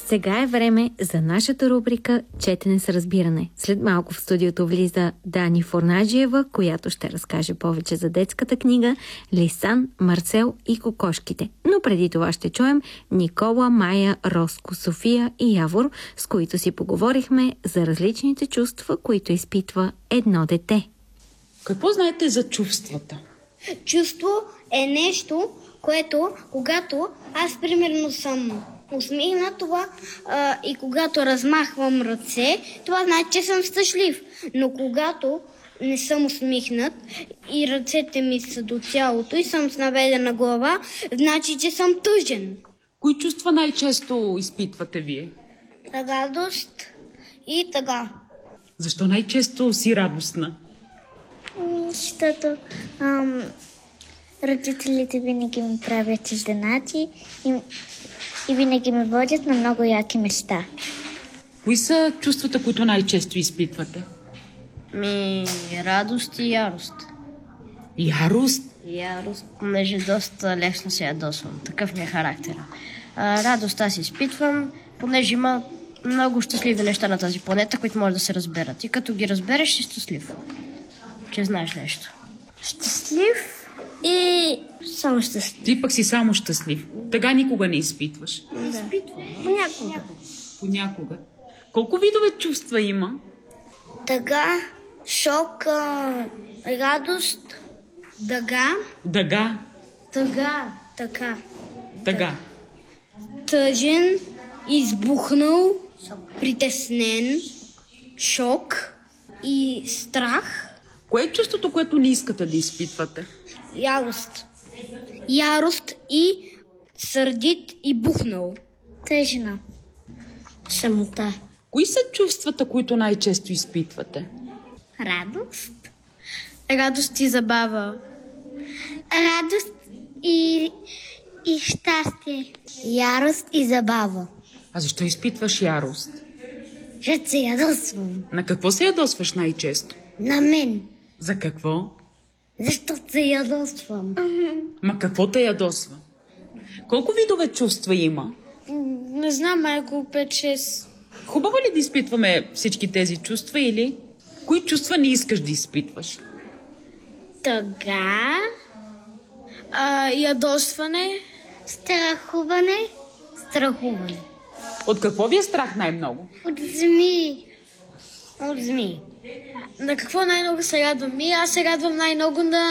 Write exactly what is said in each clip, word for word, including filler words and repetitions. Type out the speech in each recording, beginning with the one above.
Сега е време за нашата рубрика «Четене с разбиране». След малко в студиото влиза Дани Форнаджиева, която ще разкаже повече за детската книга «Лисан, Марсел и кокошките». Но преди това ще чуем Никола, Майя, Роско, София и Явор, с които си поговорихме за различните чувства, които изпитва едно дете. Какво знаете за чувствата? Чувство е нещо, което когато аз примерно съм усмихнат, това а, и когато размахвам ръце, това значи, че съм щастлив. Но когато не съм усмихнат и ръцете ми са до тялото и съм с наведена глава, значи, че съм тъжен. Кои чувства най-често изпитвате вие? Радост и тъга. Защо най-често си радостна? Защото ам, родителите винаги ми правят изненади и, и винаги ме водят на много яки места. Кои са чувствата, които най-често изпитвате? Ми, радост и ярост. Ярост? Ярост, понеже доста лесно се ядосвам. Такъв ми е характер. А, радост аз изпитвам, понеже има много щастливи неща на тази планета, които може да се разберат. И като ги разбереш, си щастлив. Че знаеш нещо. Щастлив и само щастлив. Ти пък си само щастлив. Тъга никога не изпитваш. Не изпитвам. Понякога. Понякога. Колко видове чувства има? Тъга, шок, а, радост, дъга, Дъга. тъга, така, Тъга. тъжен, избухнал, притеснен, шок и страх. Кое е чувството, което не искате да изпитвате? Ярост. Ярост и сърдит и бухнал. Тъжна. Самота. Кои са чувствата, които най-често изпитвате? Радост. Радост и забава. Радост и, и щастие. Ярост и забава. А защо изпитваш ярост? Ще се ядосвам. На какво се ядосваш най-често? На мен. За какво? Защото се ядосвам. Ма какво те ядосва? Колко видове чувства има? Не знам, малко пет-шест. Хубаво ли да изпитваме всички тези чувства или кои чувства не искаш да изпитваш? Тъга. А, ядосване. Страхуване. Страхуване. От какво ви е страх най-много? От змии. От змии. На какво най-много се радвам? И аз се радвам най-много на...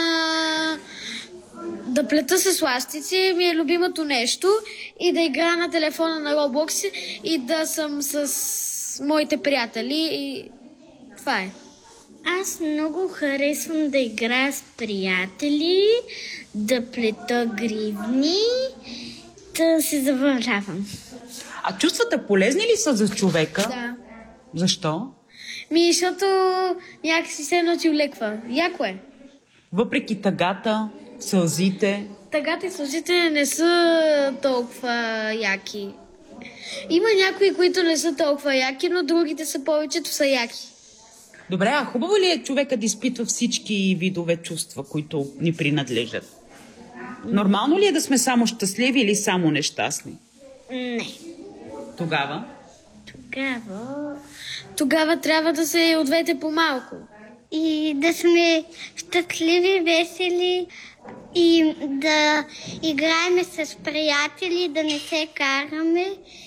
да плета с ластици, ми е любимото нещо, и да играя на телефона на Roblox и да съм с моите приятели. И това е. Аз много харесвам да играя с приятели, да плета гривни, да се забавлявам. А чувствата полезни ли са за човека? Да. Защо? Ми, защото някакси се едно ти улеква. Яко е. Въпреки тъгата, сълзите. Тъгата и сълзите не са толкова яки. Има някои, които не са толкова яки, но другите са повечето са яки. Добре, а хубаво ли е човека да изпитва всички видове чувства, които ни принадлежат? Нормално ли е да сме само щастливи или само нещастни? Не. Тогава? Тогава... Тогава трябва да се ответе по-малко. И да сме щастливи, весели и да играем с приятели, да не се караме